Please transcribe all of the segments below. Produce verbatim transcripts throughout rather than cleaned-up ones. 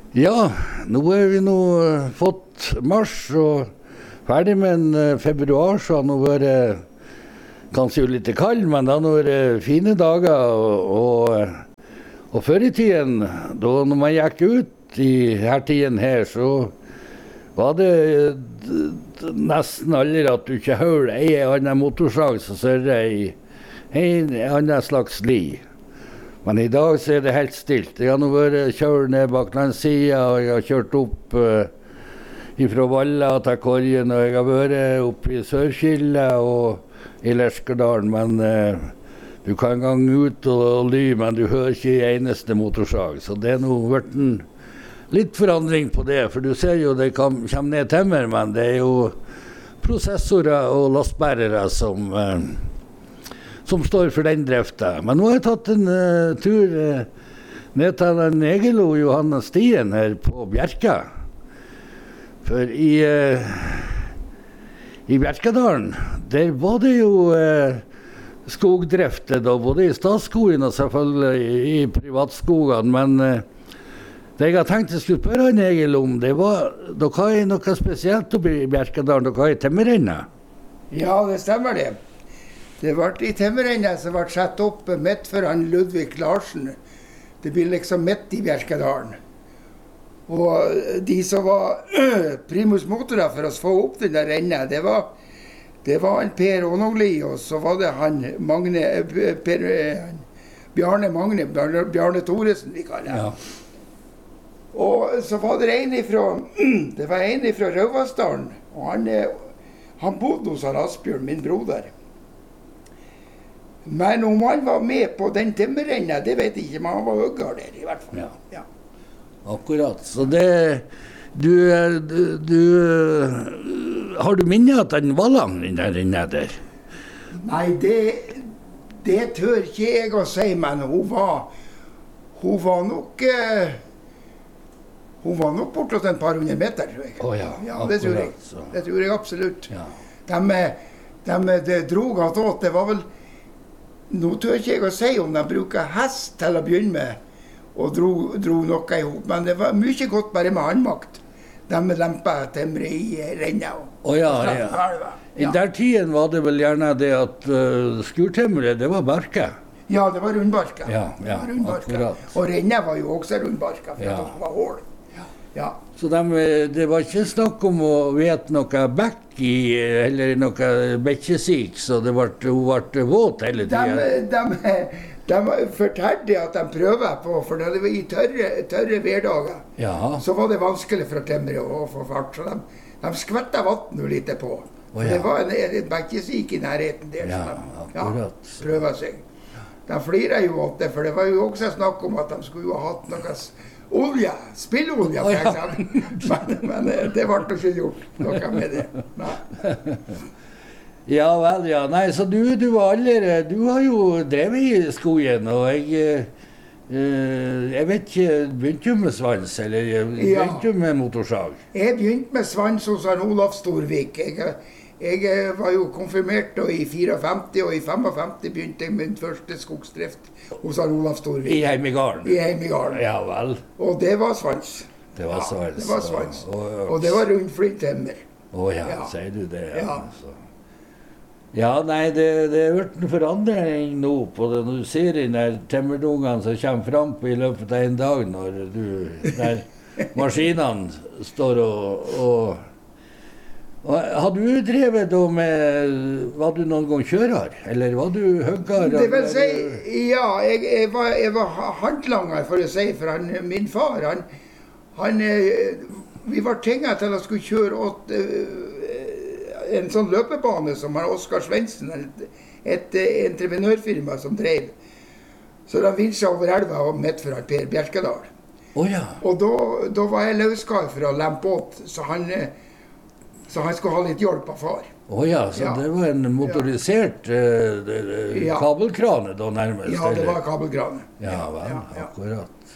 Ja, nå er vi nå fått mars og ferdig med en februar, så har nå vært kanskje jo litt kald, men det har nå vært fine dager. Og, og, og før i tiden, da når man gikk ut i her tiden her, så var det nesten aldri at du ikke hørte en annen motorsag som sørre i en annen slags li. Men i dag så er det helt stilt. Jeg har nå vært kjørt ned bak den siden, og jeg har kjørt opp uh, fra Valla til Korgen, og jeg har vært oppe i Sørskilde og i Leskerdalen, men uh, du kan gang ut og, og ly, men du hører ikke en eneste motorsag. Så det er nå vært en litt forandring på det, for du ser jo det kom, kommer ned temmer, men det er jo prosessorer og lastbærere som... Uh, som står for den drifta. Men nå har jeg tatt en uh, tur uh, ned til den Egil og Johanne Stien her på Bjerka. For i, uh, i Bjerkadalen, der var det jo uh, skogdrifter da, både i statsskogen og selvfølgelig i, i privatskogene, men uh, det jeg har tenkt jeg skulle spørre han Egil om, det var, dere har noe spesielt oppe i Bjerkadalen, dere har i temmerrenna. Ja, det stemmer det. Det ble i temmerrennet som ble satt opp midt for han Ludvig Larsen. Det blir liksom midt i Bjerkadalen. Og de som var øh, primus motorer for å få opp den der rennet, det var, det var han Per Ånogli, og så var det han Magne, per, han Bjarne Magne, Bjarne, Bjarne Thoresen, vi kaller det. Ja. Og så var det en ifra, det var en ifra Røvasdalen, og han, han bodde hos Asbjørn, min broder. Men om han var med på den timmerrennet, det vet jeg ikke, men han var høyere der i hvert fall. Ja. Ja. Akkurat. Så det, du, du, du har du minnet at den var lang, den der rennet der? Nei, det, det tør ikke jeg å si, men hun var, hun var nok, uh, hun var nok bortåt en par hundre meter, tror jeg. Å ja, ja, det tror jeg. Så. Det tror jeg absolutt. Ja. De, de, de drog at åt, det var vel, nå tør ikke jeg å si om de bruker hest til å begynne med, og dro, dro noe ihop, men det var mye godt bare med håndmakt. De lempet temre i rennet. Å ja, ja. I der tiden var det vel gjerne det at uh, skurtemre, det var barke. Ja, det var rundbarka. Ja, ja, akkurat. Og rennet var jo også rundbarka, for ja. Det var hål. Ja. Så de, det var ikke snakk om å vete noe bekk i, eller noe bekkesik, så det ble, hun ble våt hele tiden. De, de, de fortalte at de prøver på, for det var i tørre, tørre hverdager, ja. Så var det vanskelig for temre å få fart, så de, de skvettet vatten litt på. Oh, ja. Det var en, en bekkesik i nærheten der, ja, så de ja, prøver seg. De flirer jo åt det, for det var jo også snakk om at de skulle ha hatt noe olje, spillolje, for eksempel. Men, men det ble ikke gjort noe med det. Nei. Ja vel, ja. Nei, så du, du var allerede, du har jo drevet i skogen, og jeg, eh, jeg vet ikke, begynte du med svans, eller begynte du ja. med motorsag? Jeg begynte med svans hos Olaf Storvik. Jeg, jeg var jo konfirmert da, i femtifire, og i femtifem begynte jeg min første skogsdrift hos Olaf Storvik. I Heimigarden? I Heimigarden. Ja vel. Og det var svans. Det var svans. Ja, det var svans. Og, og, og det var rundflintemmer. Å ja, ja, sier du det? Ja, ja. Altså. Ja, nei, det, det er vært en forandring nå på det. Når du ser de der temmerdungene som kommer frem på i løpet av en dag, når du, der maskinene står og... og har du drevet da med, var du noen gang kjører, eller var du høgger? Det vil si, ja, jeg, jeg, var, jeg var handlanger, for å si, for han, min far, han, han, vi var tinget til å skulle kjøre åt uh, en sånn løpebane som har Oskar Svendsen, et, et uh, entreprenørfirma som drev. Så da vinste jeg over elva og midt for han Per Bjerkadal. Oh, ja. Og da, da var jeg løskar for å lempe åt, så han... Så han skulle ha litt hjelp av far. Å oh ja, så ja. Det var en motorisert uh, uh, ja. kabelkrane da nærmest? Ja, det var kabelkrane. Ja, vel, ja, ja. Akkurat.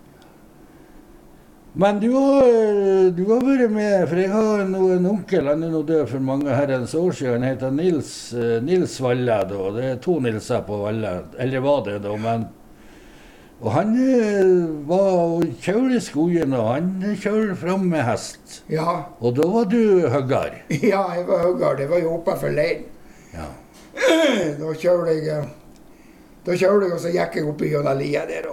Men du har, du har vært med, for jeg har en onkel, han er nå død for mange herrens år siden, han heter Nils, uh, Nils Valle da, det er to Nilser på Valle, eller var det da, men Og han eh, var og kjørte i skogen, og han kjørte fram med hest. Ja. Og da var du høggar. Ja, jeg var høggar. Det var jo oppe for leiren. Ja. Da kjørte jeg, da kjørte jeg, og så gikk jeg opp i Jønalia der.